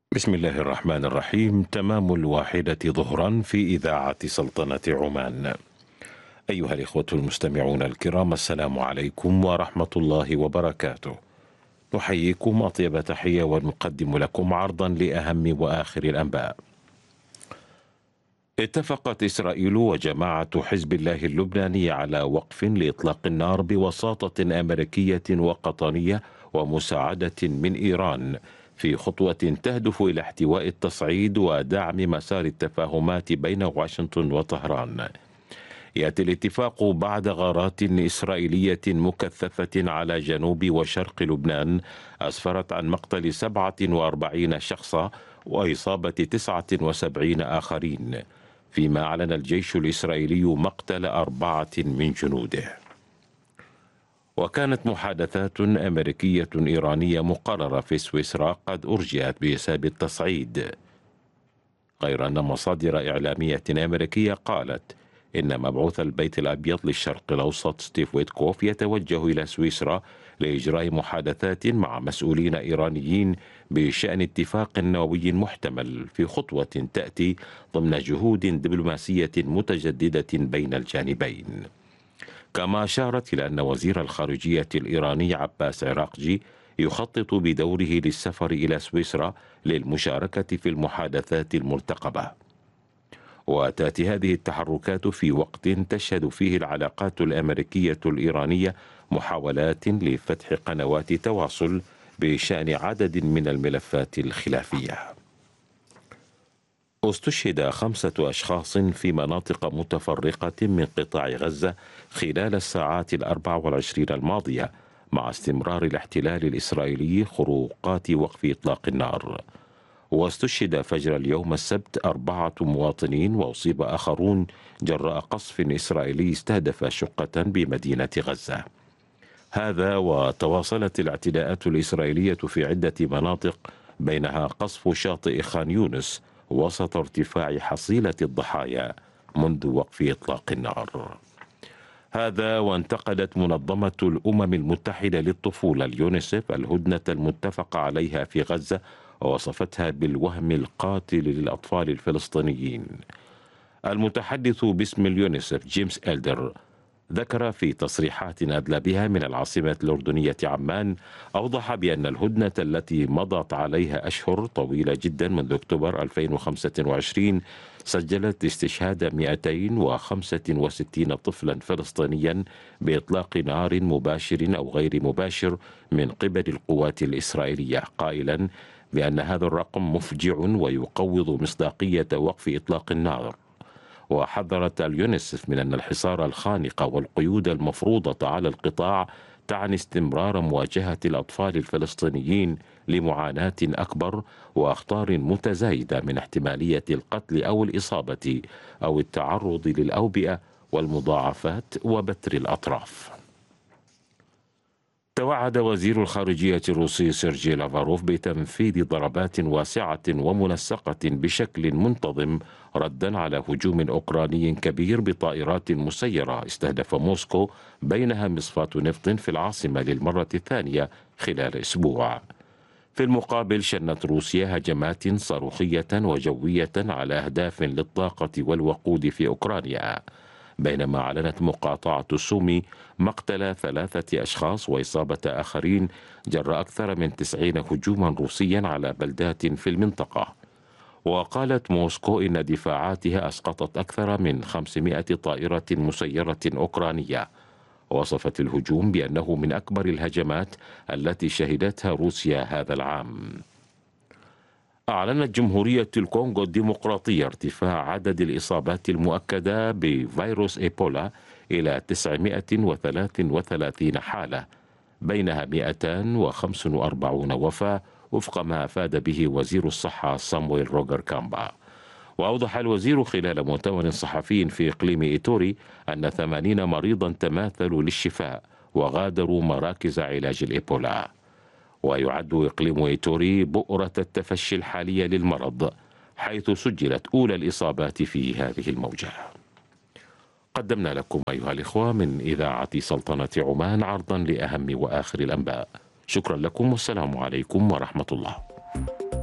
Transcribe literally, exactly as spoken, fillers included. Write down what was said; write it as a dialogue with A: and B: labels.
A: بسم الله الرحمن الرحيم. تمام الواحدة ظهرا في إذاعة سلطنة عمان. أيها الإخوة المستمعون الكرام، السلام عليكم ورحمة الله وبركاته. نحييكم أطيب تحية ونقدم لكم عرضا لأهم وآخر الأنباء. اتفقت إسرائيل وجماعة حزب الله اللبناني على وقف لإطلاق النار بوساطة أمريكية وقطرية ومساعدة من إيران، في خطوة تهدف إلى احتواء التصعيد ودعم مسار التفاهمات بين واشنطن وطهران. يأتي الاتفاق بعد غارات إسرائيلية مكثفة على جنوب وشرق لبنان أسفرت عن مقتل سبعة وأربعين شخصا وإصابة تسعة وسبعين آخرين، فيما أعلن الجيش الإسرائيلي مقتل أربعة من جنوده. وكانت محادثات أمريكية إيرانية مقررة في سويسرا قد أرجئت بسبب التصعيد، غير أن مصادر إعلامية أمريكية قالت إن مبعوث البيت الأبيض للشرق الأوسط ستيف ويتكوف يتوجه إلى سويسرا لإجراء محادثات مع مسؤولين إيرانيين بشأن اتفاق نووي محتمل، في خطوة تأتي ضمن جهود دبلوماسية متجددة بين الجانبين. كما أشارت إلى أن وزير الخارجية الإيراني عباس عراقجي يخطط بدوره للسفر إلى سويسرا للمشاركة في المحادثات المرتقبة. وتأتي هذه التحركات في وقت تشهد فيه العلاقات الأمريكية الإيرانية محاولات لفتح قنوات تواصل بشأن عدد من الملفات الخلافية. استشهد خمسة أشخاص في مناطق متفرقة من قطاع غزة خلال الساعات الأربع والعشرين الماضية، مع استمرار الاحتلال الإسرائيلي خروقات وقف إطلاق النار. واستشهد فجر اليوم السبت أربعة مواطنين وأصيب آخرون جراء قصف إسرائيلي استهدف شقة بمدينة غزة. هذا وتواصلت الاعتداءات الإسرائيلية في عدة مناطق، بينها قصف شاطئ خان يونس وسط ارتفاع حصيلة الضحايا منذ وقف إطلاق النار. هذا وانتقدت منظمة الأمم المتحدة للطفولة اليونيسف الهدنة المتفق عليها في غزة، ووصفتها بالوهم القاتل للأطفال الفلسطينيين. المتحدث باسم اليونيسف جيمس إلدر ذكر في تصريحات أدلى بها من العاصمة الأردنية عمان، أوضح بأن الهدنة التي مضت عليها أشهر طويلة جدا منذ أكتوبر ألفين وخمسة وعشرين سجلت استشهاد مئتين وخمسة وستين طفلا فلسطينيا بإطلاق نار مباشر أو غير مباشر من قبل القوات الإسرائيلية، قائلا بأن هذا الرقم مفجع ويقوض مصداقية وقف إطلاق النار. وحذرت اليونيسف من أن الحصار الخانق والقيود المفروضة على القطاع تعني استمرار مواجهة الأطفال الفلسطينيين لمعاناة أكبر وأخطار متزايدة من احتمالية القتل أو الإصابة أو التعرض للأوبئة والمضاعفات وبتر الأطراف. توعد وزير الخارجية الروسي سيرجي لافاروف بتنفيذ ضربات واسعة ومنسقة بشكل منتظم ردا على هجوم أوكراني كبير بطائرات مسيرة استهدف موسكو، بينها مصفاة نفط في العاصمة للمرة الثانية خلال أسبوع. في المقابل شنت روسيا هجمات صاروخية وجوية على أهداف للطاقة والوقود في أوكرانيا، بينما أعلنت مقاطعة سومي مقتل ثلاثة أشخاص وإصابة آخرين جراء أكثر من تسعين هجوما روسيا على بلدات في المنطقة. وقالت موسكو إن دفاعاتها أسقطت أكثر من خمسمائة طائرة مسيرة أوكرانية، ووصفت الهجوم بأنه من أكبر الهجمات التي شهدتها روسيا هذا العام. أعلنت جمهورية الكونغو الديمقراطية ارتفاع عدد الإصابات المؤكدة بفيروس إيبولا إلى تسعمائة وثلاثة وثلاثين حالة، بينها مئتين وخمسة وأربعين وفاة، وفق ما أفاد به وزير الصحة سامويل روجر كامبا. وأوضح الوزير خلال مؤتمر صحفي في إقليم إيتوري أن ثمانين مريضا تماثلوا للشفاء وغادروا مراكز علاج الإيبولا. ويعد إقليم إيتوري بؤرة التفشي الحالية للمرض، حيث سجلت أولى الإصابات في هذه الموجة. قدمنا لكم أيها الإخوة من إذاعة سلطنة عمان عرضا لأهم وآخر الأنباء. شكرا لكم والسلام عليكم ورحمة الله.